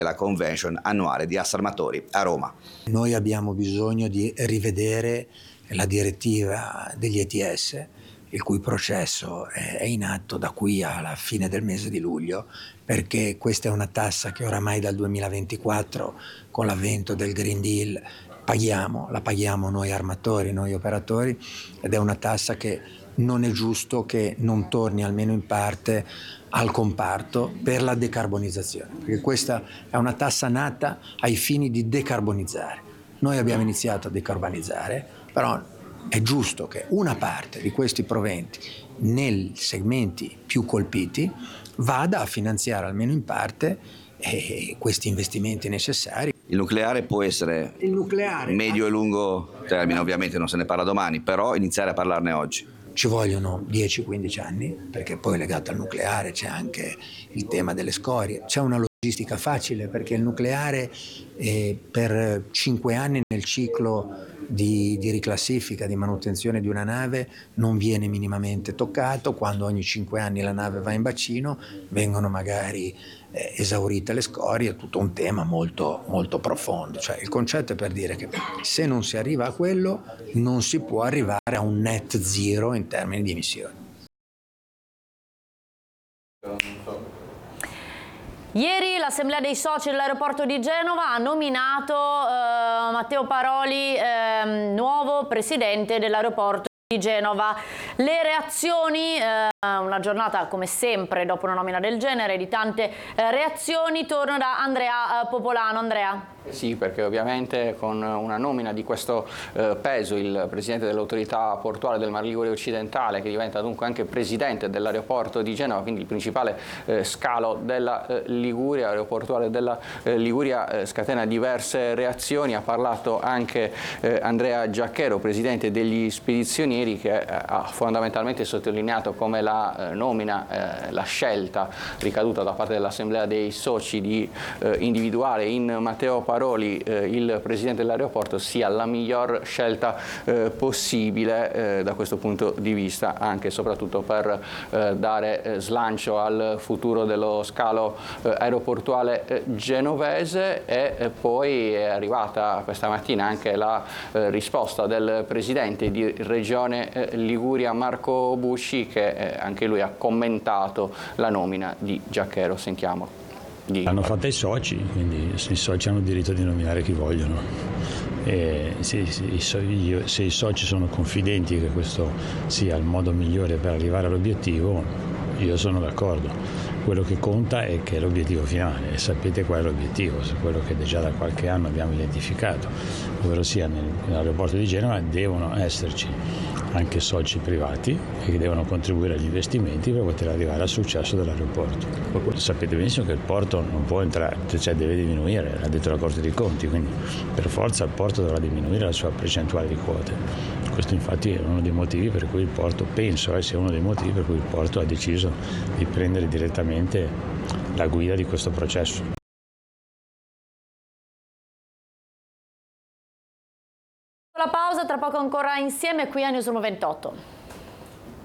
la convention annuale di Assarmatori a Roma. Noi abbiamo bisogno di rivedere la direttiva degli ETS, il cui processo è in atto da qui alla fine del mese di luglio, perché questa è una tassa che oramai dal 2024, con l'avvento del Green Deal, la paghiamo noi armatori, noi operatori, ed è una tassa che non è giusto che non torni almeno in parte al comparto per la decarbonizzazione, perché questa è una tassa nata ai fini di decarbonizzare. Noi abbiamo iniziato a decarbonizzare, però è giusto che una parte di questi proventi nei segmenti più colpiti vada a finanziare almeno in parte questi investimenti necessari. Il nucleare può essere medio e lungo termine, ovviamente non se ne parla domani, però iniziare a parlarne oggi. Ci vogliono 10-15 anni, perché poi legato al nucleare c'è anche il tema delle scorie. C'è una logistica facile, perché il nucleare per 5 anni nel ciclo di riclassifica, di manutenzione di una nave non viene minimamente toccato. Quando ogni 5 anni la nave va in bacino vengono magari esaurite le scorie, è tutto un tema molto, molto profondo. Cioè, il concetto è per dire che se non si arriva a quello non si può arrivare a un net zero in termini di emissioni. Ieri l'Assemblea dei soci dell'aeroporto di Genova ha nominato Matteo Paroli nuovo presidente dell'aeroporto di Genova. Le reazioni, una giornata come sempre dopo una nomina del genere, di tante reazioni, torno da Andrea Popolano. Andrea. Sì, perché ovviamente con una nomina di questo peso, il presidente dell'autorità portuale del Mar Ligure occidentale, che diventa dunque anche presidente dell'aeroporto di Genova, quindi il principale scalo della Liguria, aeroportuale della Liguria, scatena diverse reazioni. Ha parlato anche Andrea Giacchero, presidente degli spedizionieri, che ha fondamentalmente sottolineato come la nomina, la scelta ricaduta da parte dell'Assemblea dei soci di individuare in Matteo Paroli il presidente dell'aeroporto sia la miglior scelta possibile da questo punto di vista, anche e soprattutto per dare slancio al futuro dello scalo aeroportuale genovese. E poi è arrivata questa mattina anche la risposta del presidente di Regione Liguria Marco Busci, che anche lui ha commentato la nomina di Giacchero. Sentiamo. L'hanno fatta i soci, quindi i soci hanno il diritto di nominare chi vogliono. E se i soci sono confidenti che questo sia il modo migliore per arrivare all'obiettivo, io sono d'accordo. Quello che conta è che è l'obiettivo finale, e sapete qual è l'obiettivo, quello che già da qualche anno abbiamo identificato, ovvero sia nell'aeroporto di Genova devono esserci anche soci privati che devono contribuire agli investimenti per poter arrivare al successo dell'aeroporto. Sapete benissimo che il porto non può entrare, cioè deve diminuire, l'ha detto la Corte dei Conti, quindi per forza il porto dovrà diminuire la sua percentuale di quote. Questo infatti è uno dei motivi per cui il porto, penso sia uno dei motivi per cui il porto ha deciso di prendere direttamente la guida di questo processo. La pausa, tra poco ancora insieme qui a Newsroom 28.